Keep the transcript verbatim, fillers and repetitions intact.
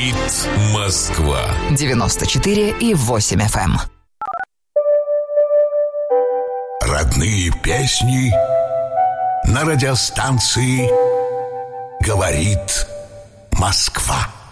Говорит Москва. девяносто четыре и восемь эф эм. Родные песни на радиостанции «Говорит Москва».